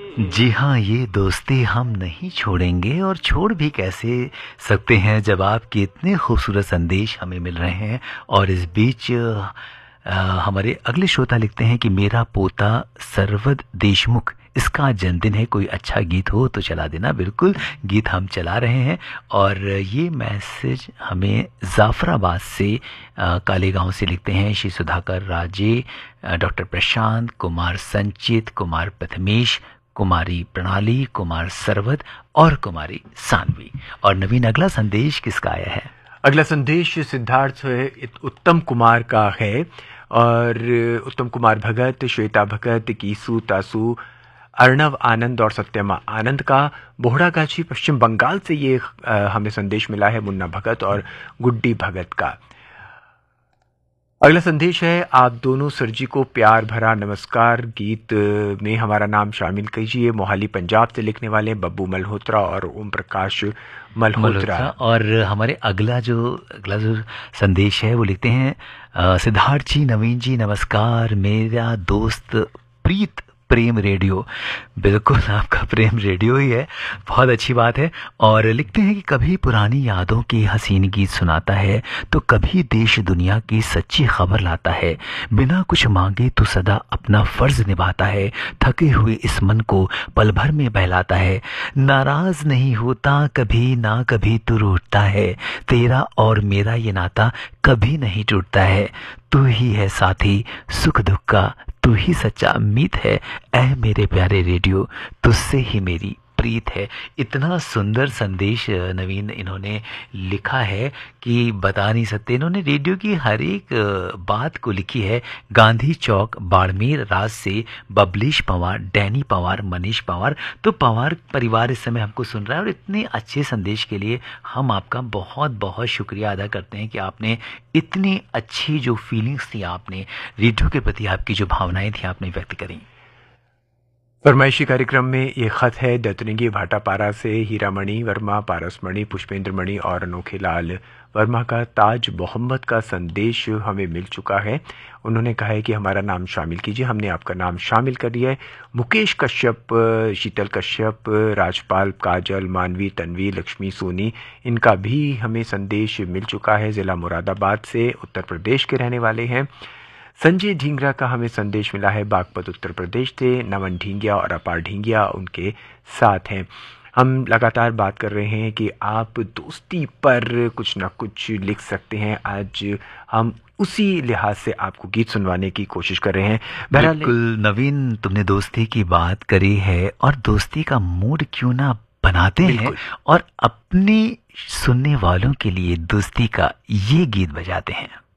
जी हाँ, ये दोस्ती हम नहीं छोड़ेंगे और छोड़ भी कैसे सकते हैं जब आपके इतने खूबसूरत संदेश हमें मिल रहे हैं। और इस बीच हमारे अगले श्रोता लिखते हैं कि मेरा पोता सरवद देशमुख, इसका जन्मदिन है, कोई अच्छा गीत हो तो चला देना। बिल्कुल, गीत हम चला रहे हैं। और ये मैसेज हमें जाफराबाद से काले गांव से लिखते हैं श्री सुधाकर राजे, डॉक्टर प्रशांत कुमार, संचित कुमार, प्रथमेश कुमारी, प्रणाली कुमार, सरवद और कुमारी सानवी। और नवीन, अगला संदेश किसका आया है? अगला संदेश सिद्धार्थ उत्तम कुमार का है। और उत्तम कुमार भगत, श्वेता भगत, कीसू तासू, अर्णव आनंद और सत्यमा आनंद का बोहड़ागाछी पश्चिम बंगाल से ये हमें संदेश मिला है। मुन्ना भगत और गुड्डी भगत का। अगला संदेश है, आप दोनों सर जी को प्यार भरा नमस्कार, गीत में हमारा नाम शामिल कीजिए। मोहाली पंजाब से लिखने वाले बब्बू मल्होत्रा और ओम प्रकाश मल्होत्रा। और हमारे अगला जो संदेश है वो लिखते हैं, सिद्धार्थ जी, नवीन जी नमस्कार, मेरा दोस्त प्रीत प्रेम रेडियो। बिल्कुल, आपका प्रेम रेडियो ही है, बहुत अच्छी बात है। और लिखते हैं कि कभी पुरानी यादों के हसीन गीत सुनाता है तो कभी देश दुनिया की सच्ची खबर लाता है। बिना कुछ मांगे तो सदा अपना फर्ज निभाता है। थके हुए इस मन को पल भर में बहलाता है। नाराज नहीं होता कभी ना कभी तू रूठता है। तेरा और मेरा ये नाता कभी नहीं टूटता है। तू ही है साथी सुख दुख का, तू ही सच्चा मीत है। ऐ मेरे प्यारे रेडियो, तुझसे ही मेरी प्रीत है। इतना सुंदर संदेश नवीन इन्होंने लिखा है कि बता नहीं सकते। इन्होंने रेडियो की हर एक बात को लिखी है। गांधी चौक बाड़मेर राज से बबलीश पवार, डैनी पवार, मनीष पवार। तो पवार परिवार इस समय हमको सुन रहा है और इतने अच्छे संदेश के लिए हम आपका बहुत बहुत शुक्रिया अदा करते हैं कि आपने इतनी अच्छी जो फीलिंग्स थी, आपने रेडियो के प्रति आपकी जो भावनाएं थी, आपने व्यक्त करी। फरमाइशी कार्यक्रम में ये खत है दतुनिगी भाटापारा से हीरामणि वर्मा, पारसमणि, पुष्पेंद्र मणि और अनोखेलाल वर्मा का ताज मोहम्मद का संदेश हमें मिल चुका है। उन्होंने कहा है कि हमारा नाम शामिल कीजिए। हमने आपका नाम शामिल कर दिया है। मुकेश कश्यप, शीतल कश्यप, राजपाल, काजल, मानवी, तन्वी, लक्ष्मी, सोनी, इनका भी हमें संदेश मिल चुका है। जिला मुरादाबाद से उत्तर प्रदेश के रहने वाले हैं। संजय ढींगरा का हमें संदेश मिला है बागपत उत्तर प्रदेश से। नमन ढींगिया और अपार ढींगिया उनके साथ हैं। हम लगातार बात कर रहे हैं कि आप दोस्ती पर कुछ ना कुछ लिख सकते हैं। आज हम उसी लिहाज से आपको गीत सुनवाने की कोशिश कर रहे हैं। बिल्कुल नवीन, तुमने दोस्ती की बात करी है और दोस्ती का मूड क्यों ना बनाते हैं और अपने सुनने वालों के लिए दोस्ती का ये गीत बजाते हैं।